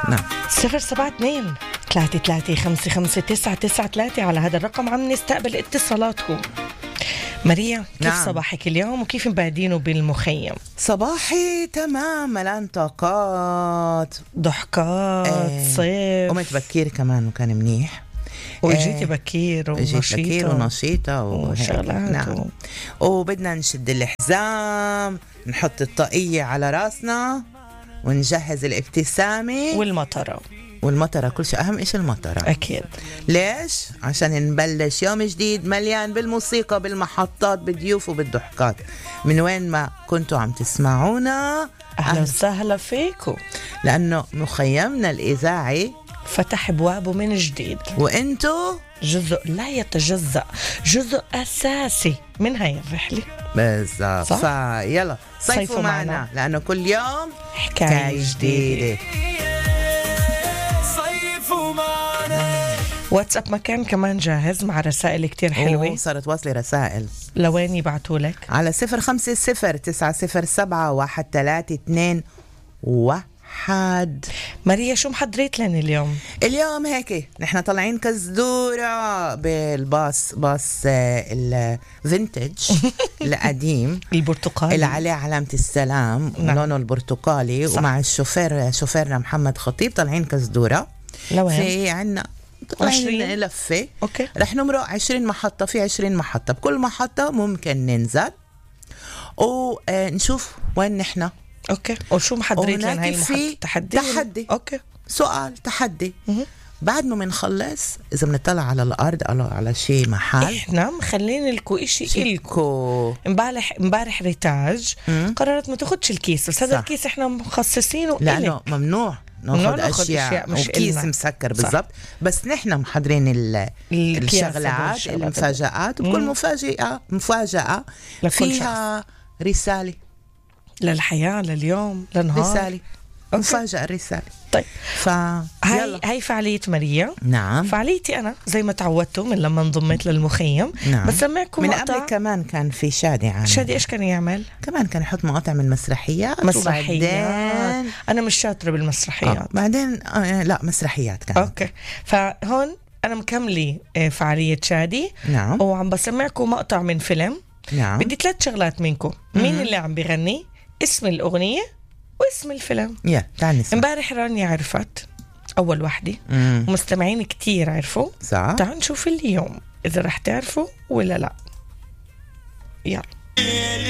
نعم 072 33555993 على هذا الرقم عم نستقبل اتصالاتكم. ماريا كيف نعم. صباحك اليوم وكيف مبادينه بالمخيم؟ صباحي تمام، ملان طاقات، ضحكات صيف، قمت بكير كمان وكان منيح، وجيتي بكير ونشيطة وشغلات نعم. وبدنا نشد الحزام، نحط الطاقية على راسنا ونجهز الابتسامة والمطرة كل شيء. أهم إيش المطرة أكيد. ليش؟ عشان نبلش يوم جديد مليان بالموسيقى، بالمحطات، بالضيوف وبالضحكات. من وين ما كنتوا عم تسمعونا أهلا وسهلا فيكم، لأنه مخيمنا الإذاعي فتح أبوابه من جديد، وإنتوا جزء لا يتجزأ، جزء أساسي من هاي الرحلة. بالضبط. فيلا صيفوا معنا لأنه كل يوم حكاية جديدة. واتساب مكان كمان جاهز مع رسائل كتير حلوة. صارت واصلة رسائل. لوين يبعتولك؟ على 0509071321. ماريا شو محضريت لنا اليوم؟ اليوم هيك نحن طالعين كزدورة بالباص، باص الفينتج القديم البرتقالي اللي عليه علامة السلام، نعم. لونه البرتقالي، ومع الشوفير شوفيرنا محمد خطيب طالعين كزدورة. لوين؟ في عنا 20 لفة. أوكي. رح نمرق 20 محطة، في 20 محطة، بكل محطة ممكن ننزل ونشوف وين نحن. اوكي. وشو محضرين لنا هاي المحطة؟ تحدي. اوكي. سؤال تحدي. بعد ما منخلص اذا بنطلع على الارض على شيء محل، احنا مخلين لكم اشي الكو. امبارح ريتاج قررت ما تاخدش الكيس، بس هذا الكيس احنا مخصصينه لانه ممنوع ناخد اشياء مش وكيس مسكر. بالضبط. بس نحن محضرين الشغلات، المفاجآت، وكل مفاجأة فيها رسالة للحياة، لليوم، للنهار، رسالة. مفاجأة رسالة. طيب هاي فعالية ماريا. نعم. فعاليتي أنا زي ما تعودتوا من لما انضميت للمخيم. نعم. بس سمعكم من قبل كمان كان في شادي إيش كان يعمل؟ كمان كان يحط مقاطع من مسرحيات. أنا مش شاطرة بالمسرحيات. بعدين لا مسرحيات كانت. أوكي. فهون أنا مكملة فعالية شادي. نعم. وعم بسمعكم مقطع من فيلم. نعم. بدي 3 شغلات منكم. مين اللي عم بيغني، اسم الأغنية، واسم الفيلم. تعال نسمع. امبارح رانيا عرفت أول وحدة، ومستمعين كتير عرفوا. صح. تعال نشوف اليوم إذا رح تعرفوا ولا لا. يلا.